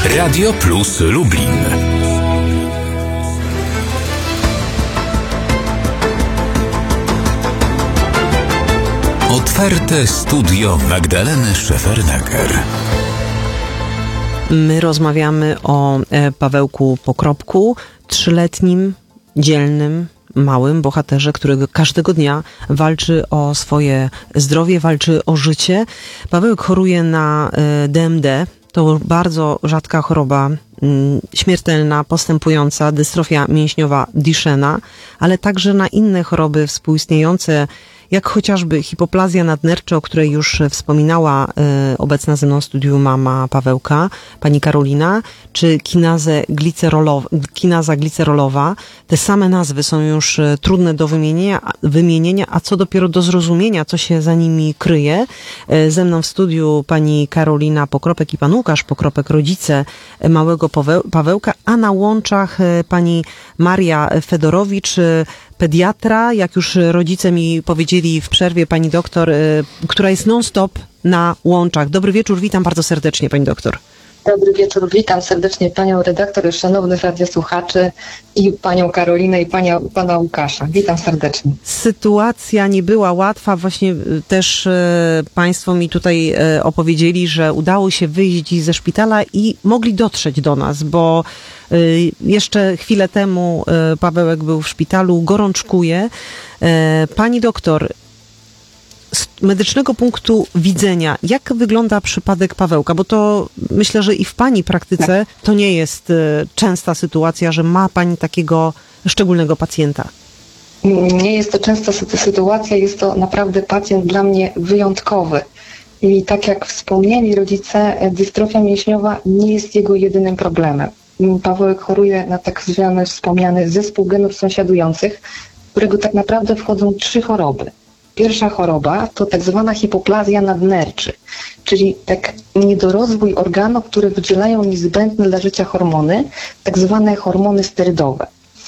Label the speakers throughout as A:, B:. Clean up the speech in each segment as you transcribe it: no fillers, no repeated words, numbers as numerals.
A: Radio Plus Lublin. Otwarte studio Magdaleny Szefernaker.
B: My rozmawiamy o Pawełku Pokropku, 3-letnim, dzielnym, małym bohaterze, który każdego dnia walczy o swoje zdrowie, walczy o życie. Pawełek choruje na DMD. To bardzo rzadka choroba, śmiertelna, postępująca, dystrofia mięśniowa Duchenne, ale także na inne choroby współistniejące, jak chociażby hipoplazja nadnercza, o której już wspominała obecna ze mną w studiu mama Pawełka, pani Karolina, czy kinaza glicerolowa. Te same nazwy są już trudne do wymienienia, a co dopiero do zrozumienia, co się za nimi kryje. Ze mną w studiu pani Karolina Pokropek i pan Łukasz Pokropek, rodzice małego Pawełka, a na łączach pani Maria Fedorowicz, pediatra, jak już rodzice mi powiedzieli w przerwie, pani doktor, która jest non-stop na łączach. Dobry wieczór, witam bardzo serdecznie, pani doktor.
C: Dobry wieczór, witam serdecznie panią redaktor, szanownych radiosłuchaczy i panią Karolinę i pana Łukasza. Witam serdecznie.
B: Sytuacja nie była łatwa, właśnie też państwo mi tutaj opowiedzieli, że udało się wyjść ze szpitala i mogli dotrzeć do nas, bo jeszcze chwilę temu Pawełek był w szpitalu, gorączkuje. Pani doktor, z medycznego punktu widzenia, jak wygląda przypadek Pawełka? Bo to myślę, że i w pani praktyce to nie jest częsta sytuacja, że ma pani takiego szczególnego pacjenta.
C: Nie jest to częsta sytuacja, jest to naprawdę pacjent dla mnie wyjątkowy. I tak jak wspomnieli rodzice, dystrofia mięśniowa nie jest jego jedynym problemem. Pawełek choruje na tak zwany wspomniany zespół genów sąsiadujących, w którego tak naprawdę wchodzą 3 choroby. Pierwsza choroba to tak zwana hipoplazja nadnerczy, czyli tak niedorozwój organów, które wydzielają niezbędne dla życia hormony, tak zwane hormony sterydowe.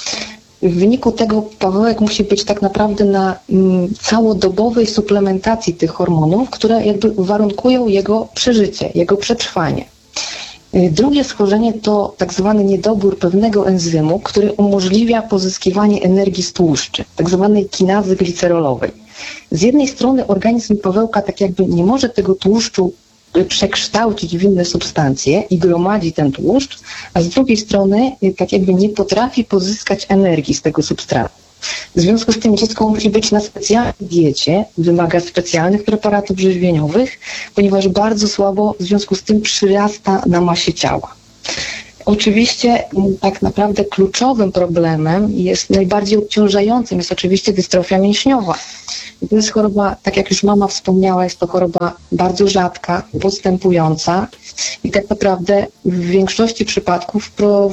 C: W wyniku tego Pawełek musi być tak naprawdę na całodobowej suplementacji tych hormonów, które jakby warunkują jego przeżycie, jego przetrwanie. Drugie schorzenie to tak zwany niedobór pewnego enzymu, który umożliwia pozyskiwanie energii z tłuszczy, tak zwanej kinazy glicerolowej. Z jednej strony organizm Pawełka tak jakby nie może tego tłuszczu przekształcić w inne substancje i gromadzi ten tłuszcz, a z drugiej strony tak jakby nie potrafi pozyskać energii z tego substratu. W związku z tym dziecko musi być na specjalnej diecie, wymaga specjalnych preparatów żywieniowych, ponieważ bardzo słabo w związku z tym przyrasta na masie ciała. Oczywiście tak naprawdę kluczowym problemem jest najbardziej obciążającym, jest oczywiście dystrofia mięśniowa. To jest choroba, tak jak już mama wspomniała, jest to choroba bardzo rzadka, postępująca i tak naprawdę w większości przypadków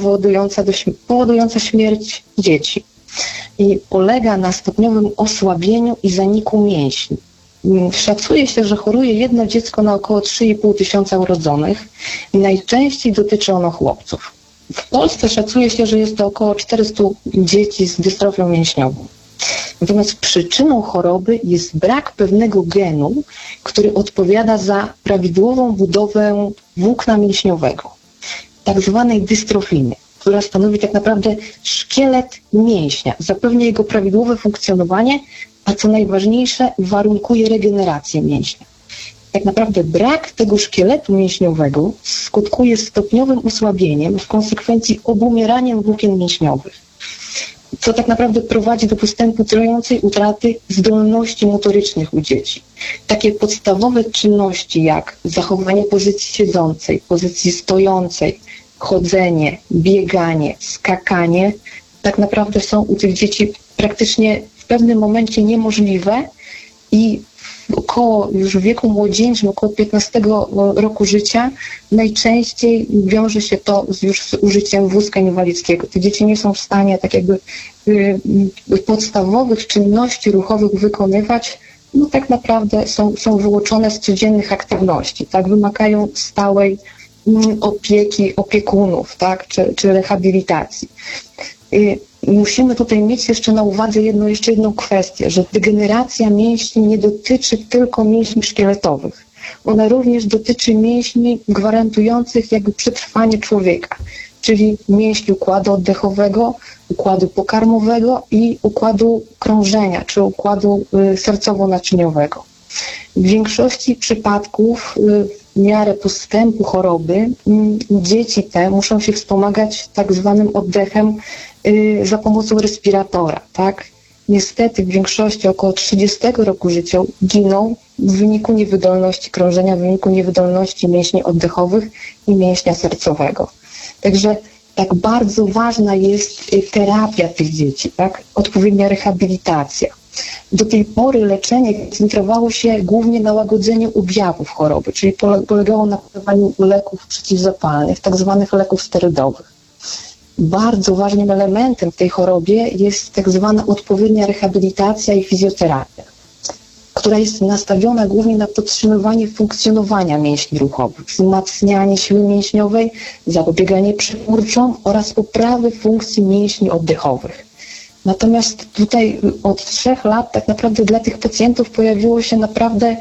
C: powodująca śmierć dzieci. I polega na stopniowym osłabieniu i zaniku mięśni. Szacuje się, że choruje jedno dziecko na około 3,5 tysiąca urodzonych. Najczęściej dotyczy ono chłopców. W Polsce szacuje się, że jest to około 400 dzieci z dystrofią mięśniową. Natomiast przyczyną choroby jest brak pewnego genu, który odpowiada za prawidłową budowę włókna mięśniowego, tak zwanej dystrofiny, która stanowi tak naprawdę szkielet mięśnia, zapewnia jego prawidłowe funkcjonowanie, a co najważniejsze, warunkuje regenerację mięśnia. Tak naprawdę brak tego szkieletu mięśniowego skutkuje stopniowym osłabieniem, w konsekwencji obumieraniem włókien mięśniowych, co tak naprawdę prowadzi do postępu trwającej utraty zdolności motorycznych u dzieci. Takie podstawowe czynności jak zachowanie pozycji siedzącej, pozycji stojącej, chodzenie, bieganie, skakanie, tak naprawdę są u tych dzieci praktycznie w pewnym momencie niemożliwe i już w wieku młodzieńczym, około 15 roku życia, najczęściej wiąże się to już z użyciem wózka inwalidzkiego. Te dzieci nie są w stanie tak jakby podstawowych czynności ruchowych wykonywać, no tak naprawdę są wyłączone z codziennych aktywności, tak, wymagają stałej opieki opiekunów, tak, czy rehabilitacji. Musimy tutaj mieć jeszcze na uwadze jeszcze jedną kwestię, że degeneracja mięśni nie dotyczy tylko mięśni szkieletowych. ona również dotyczy mięśni gwarantujących jakby przetrwanie człowieka, czyli mięśni układu oddechowego, układu pokarmowego i układu krążenia, czy układu sercowo-naczyniowego. W większości przypadków w miarę postępu choroby dzieci te muszą się wspomagać tak zwanym oddechem za pomocą respiratora, tak? Niestety w większości około 30 roku życia giną w wyniku niewydolności krążenia, w wyniku niewydolności mięśni oddechowych i mięśnia sercowego. Także tak bardzo ważna jest terapia tych dzieci, tak? Odpowiednia rehabilitacja. Do tej pory leczenie koncentrowało się głównie na łagodzeniu objawów choroby, czyli polegało na podawaniu leków przeciwzapalnych, tak zwanych leków sterydowych. Bardzo ważnym elementem w tej chorobie jest tak zwana odpowiednia rehabilitacja i fizjoterapia, która jest nastawiona głównie na podtrzymywanie funkcjonowania mięśni ruchowych, wzmacnianie siły mięśniowej, zapobieganie przekurczom oraz poprawę funkcji mięśni oddechowych. Natomiast tutaj od 3 lat tak naprawdę dla tych pacjentów pojawiło się naprawdę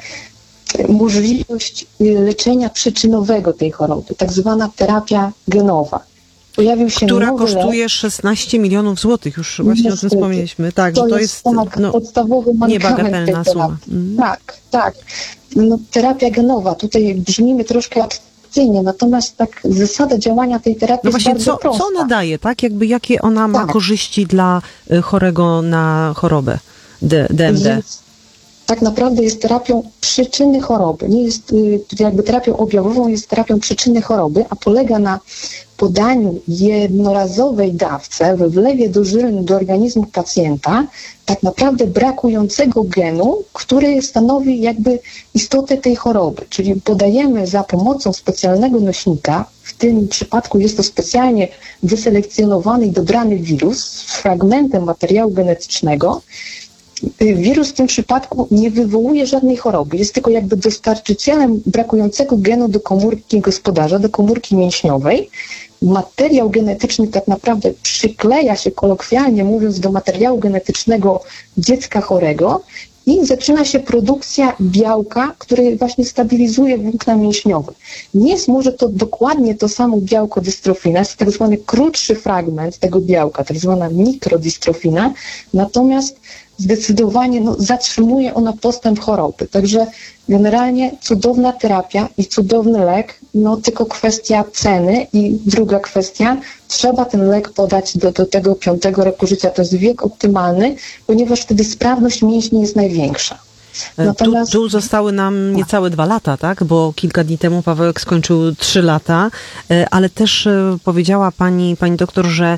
C: możliwość leczenia przyczynowego tej choroby, tak zwana terapia genowa. Pojawił się
B: która
C: nowy
B: kosztuje
C: lek.
B: 16 milionów złotych, już właśnie o tym wspomnieliśmy. Tak,
C: to
B: że to
C: jest
B: jest
C: podstawowy mankament
B: niebagatelna
C: tej
B: suma.
C: terapii. Tak. No, terapia genowa, tutaj brzmimy troszkę abstrakcyjnie, natomiast tak zasada działania tej terapii
B: No
C: jest
B: właśnie,
C: bardzo prosta.
B: co ona daje, tak? Jakby jakie ona ma korzyści dla chorego na chorobę DMD?
C: Tak naprawdę jest terapią przyczyny choroby. Nie jest jakby terapią objawową, jest terapią przyczyny choroby, a polega na podaniu jednorazowej dawce we wlewie dożylnym do organizmu pacjenta tak naprawdę brakującego genu, który stanowi jakby istotę tej choroby. Czyli podajemy za pomocą specjalnego nośnika, w tym przypadku jest to specjalnie wyselekcjonowany i dobrany wirus z fragmentem materiału genetycznego. Wirus w tym przypadku nie wywołuje żadnej choroby, jest tylko jakby dostarczycielem brakującego genu do komórki gospodarza, do komórki mięśniowej. Materiał genetyczny tak naprawdę przykleja się, kolokwialnie mówiąc, do materiału genetycznego dziecka chorego i zaczyna się produkcja białka, który właśnie stabilizuje włókna mięśniowe. Nie jest może to dokładnie to samo białko dystrofina, jest tak zwany krótszy fragment tego białka, tak zwana mikrodystrofina, natomiast zdecydowanie zatrzymuje ona postęp choroby. Także generalnie cudowna terapia i cudowny lek, tylko kwestia ceny i druga kwestia, trzeba ten lek podać do tego 5 roku życia, to jest wiek optymalny, ponieważ wtedy sprawność mięśni jest największa. Natomiast
B: Tu zostały nam niecałe 2 lata, tak? Bo kilka dni temu Pawełek skończył 3 lata, ale też powiedziała pani doktor, że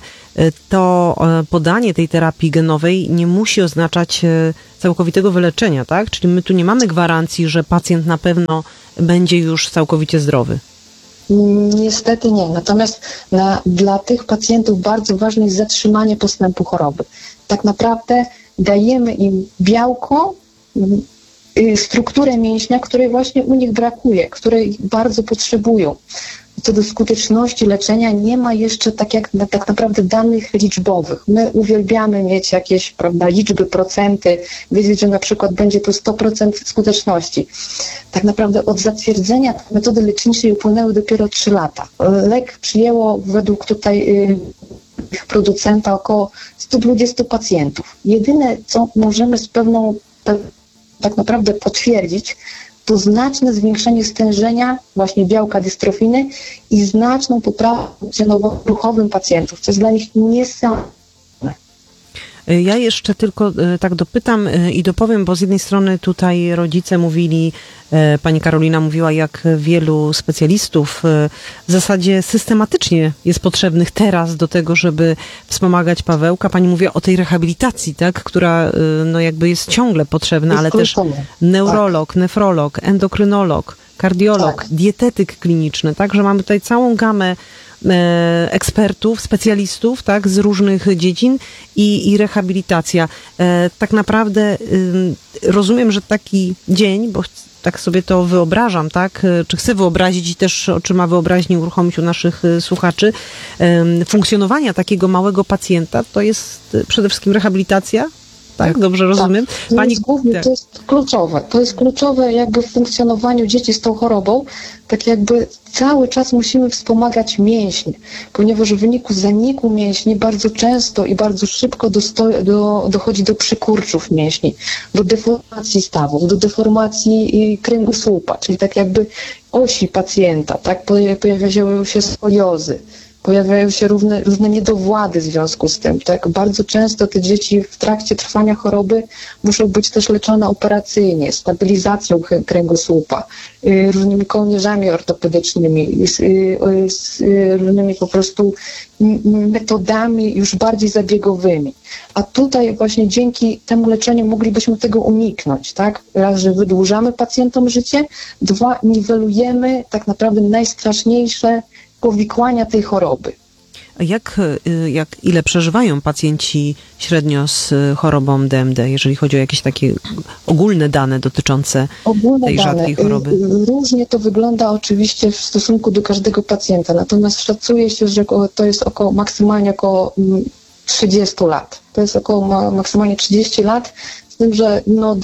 B: to podanie tej terapii genowej nie musi oznaczać całkowitego wyleczenia, tak? Czyli my tu nie mamy gwarancji, że pacjent na pewno będzie już całkowicie zdrowy.
C: Niestety nie. Natomiast dla tych pacjentów bardzo ważne jest zatrzymanie postępu choroby. Tak naprawdę dajemy im białko, strukturę mięśnia, której właśnie u nich brakuje, której bardzo potrzebują. Co do skuteczności leczenia nie ma jeszcze tak naprawdę danych liczbowych. My uwielbiamy mieć jakieś liczby, procenty, wiedzieć, że na przykład będzie to 100% skuteczności. Tak naprawdę od zatwierdzenia metody leczniczej upłynęły dopiero 3 lata. Lek przyjęło według tutaj producenta około 120 pacjentów. Jedyne, co możemy z pewną tak naprawdę potwierdzić, to znaczne zwiększenie stężenia właśnie białka dystrofiny i znaczną poprawę ruchowym pacjentów, co jest dla nich niesamowite.
B: Ja jeszcze tylko tak dopytam i dopowiem, bo z jednej strony tutaj rodzice mówili, pani Karolina mówiła, jak wielu specjalistów w zasadzie systematycznie jest potrzebnych teraz do tego, żeby wspomagać Pawełka. Pani mówiła o tej rehabilitacji, tak, która jakby jest ciągle potrzebna, ale też neurolog, nefrolog, endokrynolog, kardiolog, dietetyk kliniczny, tak, że mamy tutaj całą gamę ekspertów, specjalistów, tak, z różnych dziedzin i rehabilitacja. Tak naprawdę rozumiem, że taki dzień, bo tak sobie to wyobrażam, tak, czy chcę wyobrazić i też oczyma wyobraźni uruchomić u naszych słuchaczy, funkcjonowania takiego małego pacjenta to jest przede wszystkim rehabilitacja? Tak, dobrze rozumiem.
C: Pani głównie to jest kluczowe. To jest kluczowe jakby w funkcjonowaniu dzieci z tą chorobą. Tak jakby cały czas musimy wspomagać mięśnie, ponieważ w wyniku zaniku mięśni bardzo często i bardzo szybko dochodzi do przykurczów mięśni, do deformacji stawów, do deformacji kręgosłupa, czyli tak jakby osi pacjenta, tak? Pojawiają się skoliozy. Pojawiają się różne niedowłady w związku z tym. Tak? Bardzo często te dzieci w trakcie trwania choroby muszą być też leczone operacyjnie, stabilizacją kręgosłupa, różnymi kołnierzami ortopedycznymi, z różnymi po prostu metodami już bardziej zabiegowymi. A tutaj właśnie dzięki temu leczeniu moglibyśmy tego uniknąć. Tak? Raz, że wydłużamy pacjentom życie, dwa, niwelujemy tak naprawdę najstraszniejsze powikłania tej choroby.
B: A ile przeżywają pacjenci średnio z chorobą DMD, jeżeli chodzi o jakieś takie ogólne dane dotyczące tej rzadkiej choroby?
C: Różnie to wygląda oczywiście w stosunku do każdego pacjenta, natomiast szacuje się, że to jest maksymalnie około 30 lat. To jest około maksymalnie 30 lat, z tym, że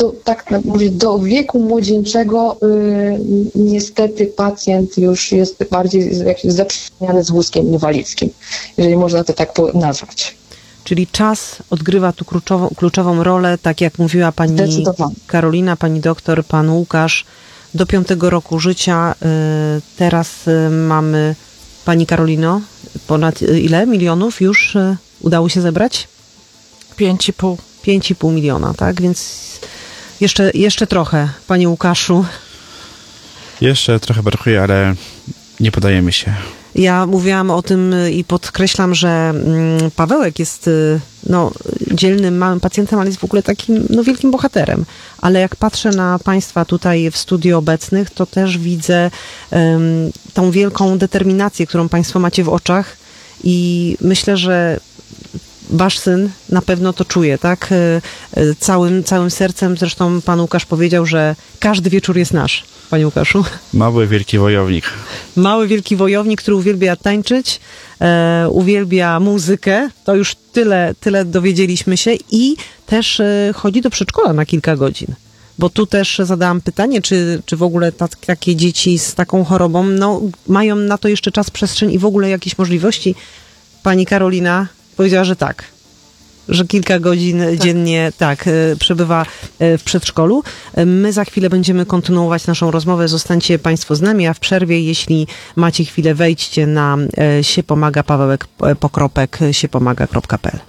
C: do wieku młodzieńczego niestety pacjent już jest bardziej zaprzyjaźniony z wózkiem inwalidzkim, jeżeli można to tak nazwać.
B: Czyli czas odgrywa tu kluczową rolę, tak jak mówiła pani Karolina, pani doktor, pan Łukasz, do 5 roku życia. Teraz mamy, pani Karolino, ponad ile milionów już udało się zebrać?
D: 5,5.
B: 5,5 miliona, tak? Więc jeszcze trochę, panie Łukaszu.
E: Jeszcze trochę brakuje, ale nie podajemy się.
B: Ja mówiłam o tym i podkreślam, że Pawełek jest dzielnym, małym pacjentem, ale jest w ogóle takim wielkim bohaterem. Ale jak patrzę na państwa tutaj w studiu obecnych, to też widzę tą wielką determinację, którą państwo macie w oczach i myślę, że wasz syn na pewno to czuje, tak? Całym sercem. Zresztą pan Łukasz powiedział, że każdy wieczór jest nasz, panie Łukaszu.
E: Mały, wielki wojownik.
B: Mały, wielki wojownik, który uwielbia tańczyć, uwielbia muzykę. To już tyle dowiedzieliśmy się i też chodzi do przedszkola na kilka godzin. Bo tu też zadałam pytanie, czy w ogóle takie dzieci z taką chorobą mają na to jeszcze czas, przestrzeń i w ogóle jakieś możliwości. Pani Karolina powiedziała, że tak, że kilka godzin dziennie przebywa w przedszkolu. My za chwilę będziemy kontynuować naszą rozmowę. Zostańcie państwo z nami, a w przerwie, jeśli macie chwilę, wejdźcie na siepomaga Pawełek Pokropek siepomaga.pl.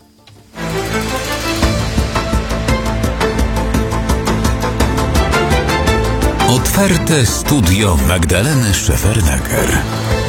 A: Otwarte studio Magdaleny Szefernaker.